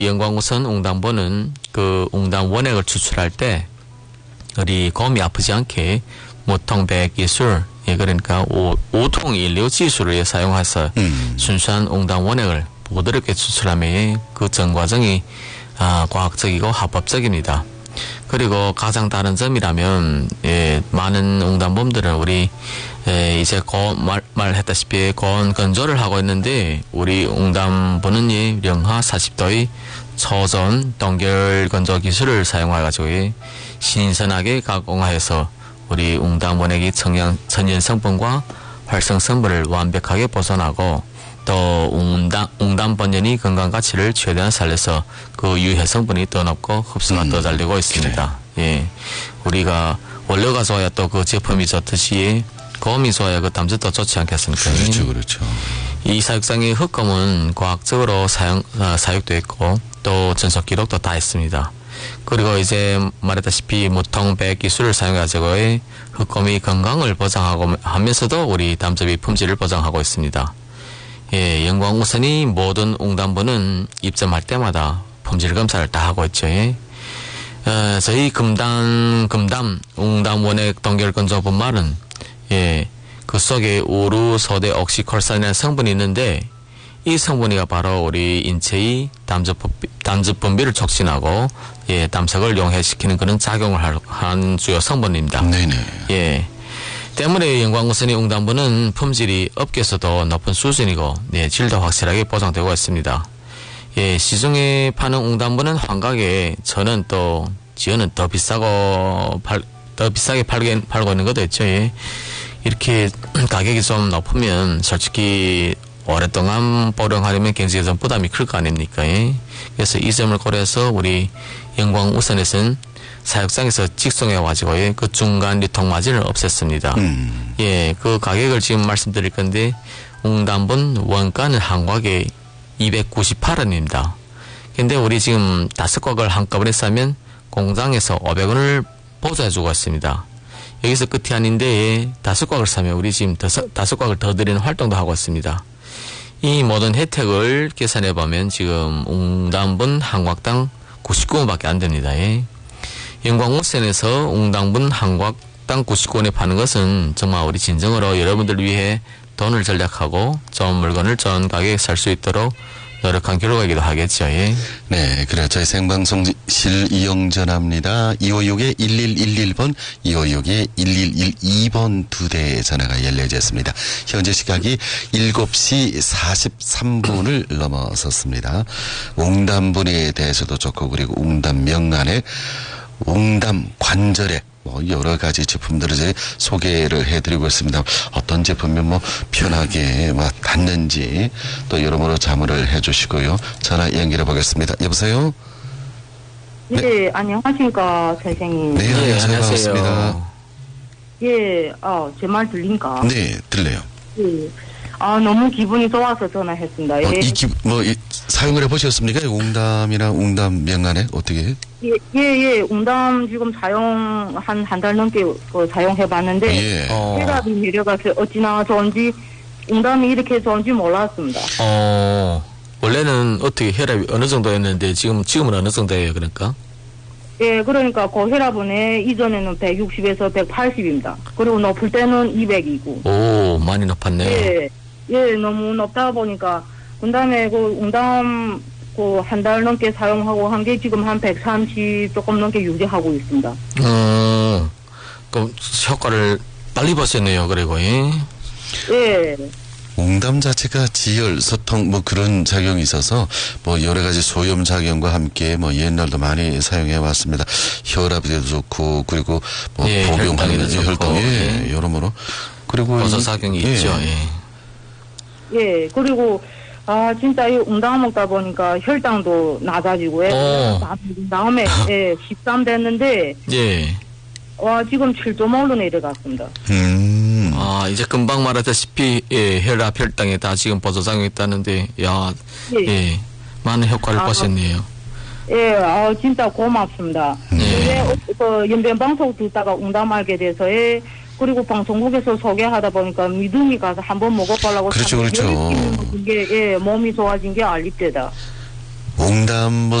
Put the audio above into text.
영광우선 웅담보는 그 웅담 원액을 추출할 때 우리 검이 아프지 않게 모통백 기술, 예, 그러니까 오통 인류 기술을 사용해서 순수한 웅담 원액을 부드럽게 추출하면 그 전 과정이 과학적이고 합법적입니다. 그리고 가장 다른 점이라면, 예, 많은 웅담범들은 우리 이제 말했다시피 고온 건조를 하고 있는데 우리 웅담보는 영하 40도의 초전 동결 건조 기술을 사용해가지고 신선하게 가공하여서 우리 웅담 원액이 천연 성분과 활성 성분을 완벽하게 보존하고 또 웅담 본연이 건강 가치를 최대한 살려서 그 유해 성분이 더 높고 흡수가 더 잘 되고 있습니다. 그래. 예, 우리가 원료가 좋아야 또 그 제품이 좋듯이 검이 좋아야 그 담즙도 좋지 않겠습니까? 그렇죠, 그렇죠. 이 사육장의 흑검은 과학적으로 사육되어 있고 또 전속 기록도 다 있습니다. 그리고 이제 말했다시피 무통백 기술을 사용해가지고 흑검이 건강을 보장하고 하면서도 우리 담즙의 품질을 보장하고 있습니다. 예, 영광우선이 모든 웅담보는 입점할 때마다 품질 검사를 다 하고 있죠. 예. 저희 금담 웅담 원액 동결 건조분말은 예, 그 속에 우루 소대 옥시콜산이라는 성분이 있는데 이 성분이가 바로 우리 인체의 담즙 분비를 촉진하고 예, 담석을 용해시키는 그런 작용을 한 주요 성분입니다. 네네. 예. 때문에 영광우선의 웅담보는 품질이 업계에서도 높은 수준이고, 네, 질도 확실하게 보장되고 있습니다. 예, 시중에 파는 웅담보는 환각에 저는 또 지어는 더 비싸게 팔고 있는 것도 있죠. 예. 이렇게 가격이 좀 높으면 솔직히 오랫동안 보령하려면 굉장히 좀 부담이 클 거 아닙니까? 예. 그래서 이 점을 고려해서 우리 영광우선에서는 사육장에서 직송해가지고 그 중간 유통 마진을 없앴습니다. 예, 그 가격을 지금 말씀드릴 건데 웅담본 원가는 한곽에 298원입니다. 근데 우리 지금 5곽을 한꺼번에 사면 공장에서 500원을 보조해주고 있습니다. 여기서 끝이 아닌데 5곽을 사면 우리 지금 5곽을 더 드리는 활동도 하고 있습니다. 이 모든 혜택을 계산해보면 지금 웅담본 한 곽당 99원밖에 안 됩니다. 예. 영광우선에서 웅담분 한 곽당 99원에 파는 것은 정말 우리 진정으로 여러분들을 위해 돈을 절약하고 좋은 물건을 좋은 가격에 살 수 있도록 노력한 결과이기도 하겠죠. 예. 네, 그래 저희 생방송실 이용 전화입니다. 256-1111번, 256-1112번 두 대의 전화가 열려져 있습니다. 현재 시각이 7시 43분을 넘어섰습니다. 웅담분에 대해서도 좋고 그리고 웅담 명란에 웅담 관절에 여러 가지 제품들을 이제 소개를 해드리고 있습니다. 어떤 제품이 편하게 닿는지 또 여러모로 자문을 해주시고요. 전화 연결해 보겠습니다. 여보세요? 네, 안녕하십니까, 선생님. 네, 안녕하세요. 반갑습니다. 예, 제 말 들린가? 네, 들려요. 예. 너무 기분이 좋아서 전화했습니다. 예. 사용을 해보셨습니까? 웅담이나 웅담 명란에 어떻게? 예. 웅담 지금 한 달 넘게 사용해봤는데, 예. 혈압이 내려가서 어찌나 좋은지, 웅담이 이렇게 좋은지 몰랐습니다. 원래는 어떻게 혈압이 어느 정도였는데, 지금은 어느 정도예요, 그러니까? 예, 그러니까 그 혈압은 이전에는 160에서 180입니다. 그리고 높을 때는 200이고. 오, 많이 높았네요. 예, 너무 높다 보니까, 그 다음에 웅담 한 달 넘게 사용하고 한 게 지금 한 130 조금 넘게 유지하고 있습니다. 그럼 효과를 빨리 보셨네요, 그리고, 예. 예. 웅담 자체가 지혈, 소통 그런 작용이 있어서 여러 가지 소염 작용과 함께 옛날도 많이 사용해 왔습니다. 혈압에도 좋고 그리고 복용하는 혈당 여러모로 그리고 보조 작용이 있죠. 예. 그리고 진짜 이 웅담 먹다 보니까 혈당도 낮아지고 다음에 13 됐는데 예. 지금 7.5로 내려갔습니다. 이제 금방 말했다시피 혈압 혈당에 다 지금 보조작용이 있다는데 많은 효과를 보셨네요. 예, 진짜 고맙습니다. 연변 방송 듣다가 웅담 알게 돼서 그리고 방송국에서 소개하다 보니까 믿음이 가서 한번 먹어보려고. 그렇죠. 이게 몸이 좋아진 게 알립니다. 옹담부